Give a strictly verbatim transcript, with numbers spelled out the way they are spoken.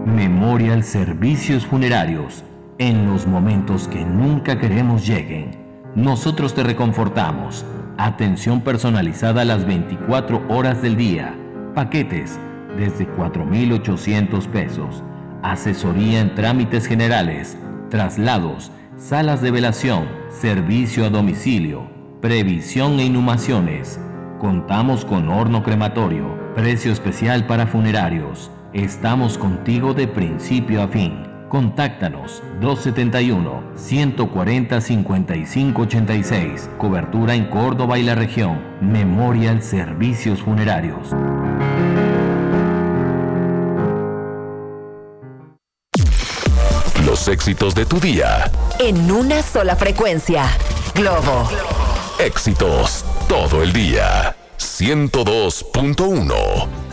Memorial Servicios Funerarios. En los momentos que nunca queremos lleguen, nosotros te reconfortamos. Atención personalizada las veinticuatro horas del día. Paquetes desde cuatro mil ochocientos pesos. Asesoría en trámites generales, traslados, salas de velación, servicio a domicilio, previsión e inhumaciones. Contamos con horno crematorio, precio especial para funerarios. Estamos contigo de principio a fin. Contáctanos dos siete uno, uno cuatro cero, cinco cinco ocho seis. Cobertura en Córdoba y la región. Memorial Servicios Funerarios. Los éxitos de tu día. En una sola frecuencia. Globo. Éxitos todo el día. ciento dos punto uno.